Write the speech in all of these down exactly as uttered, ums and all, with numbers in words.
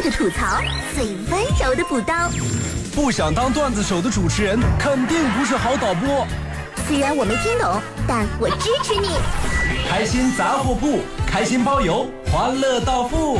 的吐槽，最温柔的补刀。 不想当段子手的主持人，肯定不是好导播。 虽然我没听懂，但我支持你。 开心杂货铺，开心包邮，欢乐到付。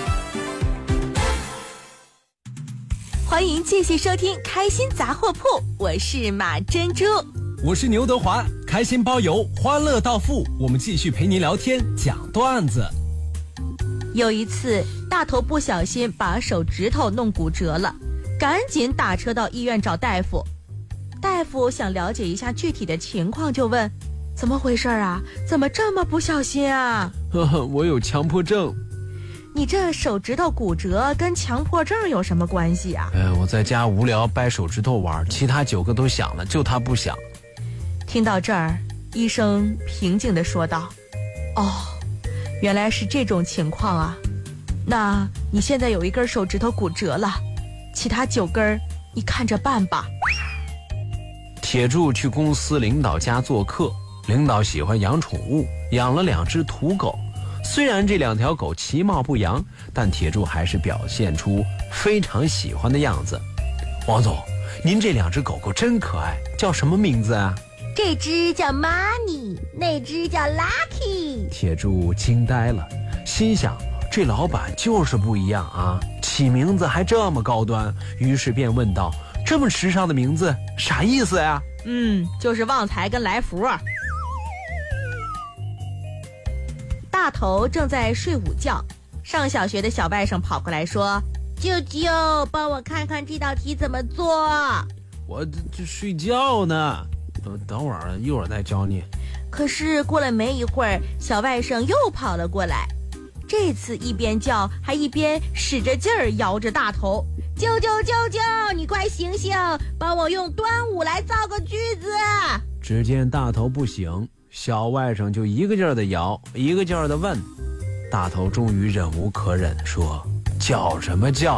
欢迎继续收听开心杂货铺，我是马珍珠， 我是牛德华。开心包邮，欢乐到付，我们继续陪您聊天讲段子。 有一次大头不小心把手指头弄骨折了，赶紧打车到医院找大夫。大夫想了解一下具体的情况，就问怎么回事啊？怎么这么不小心啊？ 呵呵，我有强迫症。 你这手指头骨折跟强迫症有什么关系啊？ 呃，我在家无聊掰手指头玩，其他九个都响了，就他不响。 听到这儿，医生平静地说道：哦，原来是这种情况啊。那你现在有一根手指头骨折了，其他九根你看着办吧。 铁柱去公司领导家做客，领导喜欢养宠物，养了两只土狗。虽然这两条狗其貌不扬，但铁柱还是表现出非常喜欢的样子。王总，您这两只狗狗真可爱，叫什么名字啊？ 这只叫 Money， 那只叫 Lucky。 铁柱惊呆了，心想这老板就是不一样啊，起名字还这么高端，于是便问道：这么时尚的名字啥意思呀？ 嗯，就是旺财跟来福。大头正在睡午觉，上小学的小外甥跑过来说：舅舅，帮我看看这道题怎么做。 我这睡觉呢，等等会儿一会儿再教你。 可是过了没一会儿，小外甥又跑了过来，这次一边叫还一边使着劲儿摇着大头：舅舅舅舅，你快醒醒，帮我用端午来造个句子。 只见大头不醒，小外甥就一个劲儿的摇，一个劲儿的问。大头终于忍无可忍，说：叫什么叫